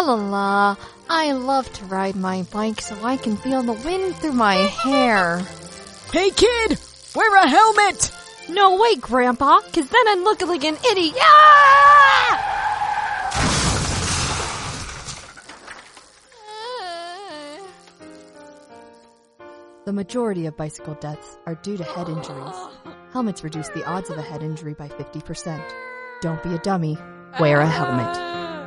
la la. I love to ride my bike so I can feel the wind through my hair. Hey kid, wear a helmet! No way, Grandpa, 'cause then I'd look like an idiot. Ah! The majority of bicycle deaths are due to head injuries. Helmets reduce the odds of a head injury by 50%. Don't be a dummy. Wear a helmet.